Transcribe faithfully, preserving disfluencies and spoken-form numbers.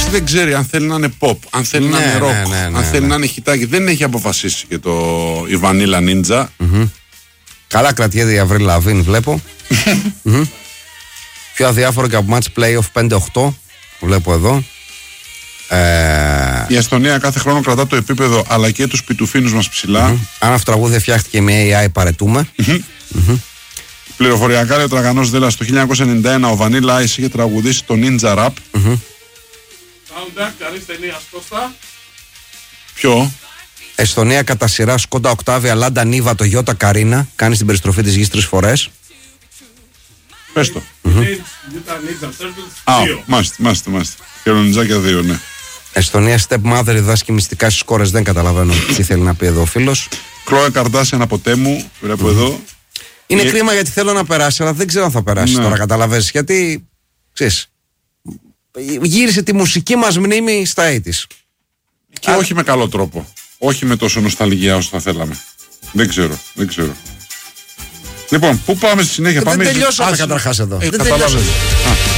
δεν ξέρει αν θέλει να είναι pop, αν θέλει Ναι, να είναι rock, ναι, ναι, ναι, αν θέλει ναι. να είναι χιτάκι. Δεν έχει αποφασίσει και το η Vanilla Ninja. Mm-hmm. Καλά κρατιέται η Avril Lavigne, βλέπω. mm-hmm. Πιο αδιάφορο και από match playoff πέντε οκτώ, βλέπω εδώ. Ε... Η Εστονία κάθε χρόνο κρατά το επίπεδο αλλά και τους πιτουφίνους μας ψηλά. Mm-hmm. Αν αυτό το τραγούδι φτιάχτηκε με έι άι, παρετούμε. Mm-hmm. Mm-hmm. Πληροφοριακά, λέει ο Τραγανός Δέλλας, το χίλια εννιακόσια ενενήντα ένα ο Vanilla Ice είχε τραγουδήσει το Ninja Rap. Mm-hmm. Soundtrack καλής ταινίας, Κώστα. Ποιο? Εστονία κατά σειρά, Σκόντα Οκτάβια, Λάντα Νίβα, το Γιώτα Καρίνα. Κάνει την περιστροφή της γης τρεις φορές. Πες το. Α, μάστε, μάστε, μάστε. Χερονιτζάκια δύο, ναι. Εστονία stepmother, διδάσκει μυστικά στις κόρες. Δεν καταλαβαίνω τι θέλει να πει εδώ ο φίλος. Κλόε Καρντάσιαν από Τέμου, βλέπω mm-hmm. εδώ. Είναι και... κρίμα γιατί θέλω να περάσει, αλλά δεν ξέρω αν θα περάσει ναι. τώρα, καταλαβαίνεις. Γιατί, ξέρεις, γύρισε τη μουσική μας μνήμη στα ογδόντα. Και Α... όχι με καλό τρόπο. Όχι με τόσο νοσταλγία όσο θα θέλαμε. Δεν ξέρω, δεν ξέρω. Λοιπόν, πού πάμε στη συνέχεια? Δεν πάμε... τελειώσαμε καταρχάς εδώ. Ε, δεν τελειώσαμε.